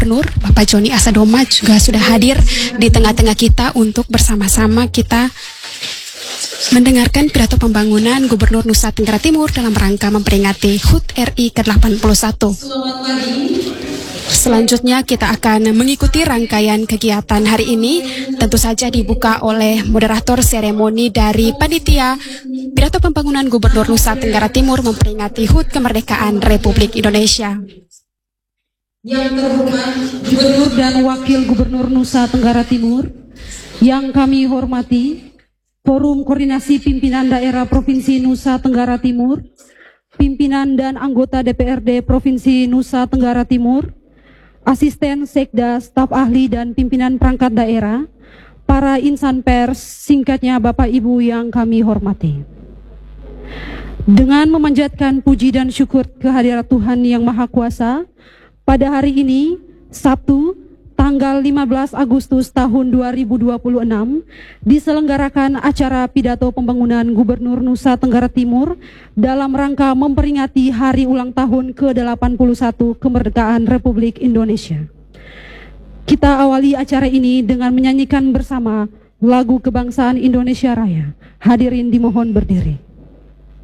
Gubernur Bapak Joni Asadoma juga sudah hadir di tengah-tengah kita untuk bersama-sama kita mendengarkan pidato pembangunan Gubernur Nusa Tenggara Timur dalam rangka memperingati HUT RI ke-81. Selanjutnya kita akan mengikuti rangkaian kegiatan hari ini, tentu saja dibuka oleh moderator seremoni dari Panitia Pidato Pembangunan Gubernur Nusa Tenggara Timur memperingati HUT Kemerdekaan Republik Indonesia. Yang terhormat Gubernur dan Wakil Gubernur Nusa Tenggara Timur, yang kami hormati Forum Koordinasi Pimpinan Daerah Provinsi Nusa Tenggara Timur, pimpinan dan anggota DPRD Provinsi Nusa Tenggara Timur, asisten sekda, staf ahli dan pimpinan perangkat daerah, para insan pers, singkatnya Bapak Ibu yang kami hormati. Dengan memanjatkan puji dan syukur kehadirat Tuhan Yang Maha Kuasa, pada hari ini, Sabtu, tanggal 15 Agustus tahun 2026, diselenggarakan acara pidato pembangunan Gubernur Nusa Tenggara Timur dalam rangka memperingati hari ulang tahun ke-81 kemerdekaan Republik Indonesia. Kita awali acara ini dengan menyanyikan bersama lagu kebangsaan Indonesia Raya. Hadirin dimohon berdiri.